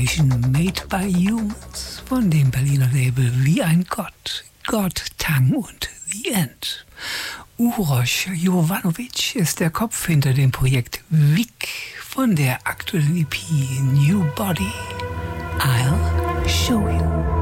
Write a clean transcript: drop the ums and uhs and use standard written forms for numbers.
Edition Made by Humans von dem Berliner Label Wie ein Gott, God, Tang und The End. Uroš Jovanović ist der Kopf hinter dem Projekt Vik von der aktuellen EP New Body. I'll show you.